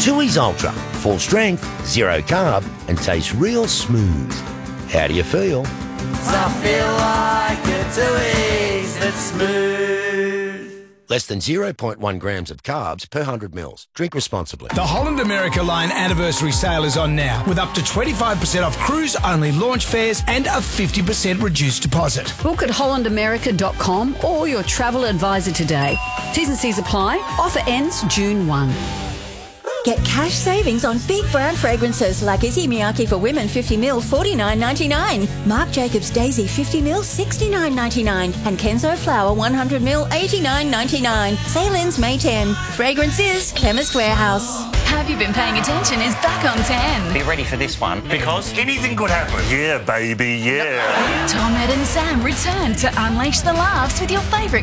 Tooheys Ultra. Full strength, zero carb, and tastes real smooth. How do you feel? I feel like a Tooheys that's smooth. Less than 0.1 grams of carbs per 100 mils. Drink responsibly. The Holland America Line anniversary sale is on now, with up to 25% off cruise-only launch fares and a 50% reduced deposit. Book at hollandamerica.com or your travel advisor today. T's and C's apply. Offer ends June 1. Get cash savings on big brand fragrances like Issey Miyake for Women 50ml $49.99, Marc Jacobs Daisy 50ml $69.99, and Kenzo Flower 100ml $89.99. Sale ends May 10. Fragrances, Chemist Warehouse. Have You Been Paying Attention is back on 10. Be ready for this one, because anything could happen. Yeah, baby, yeah. Tom, Ed and Sam return to unleash the laughs with your favourite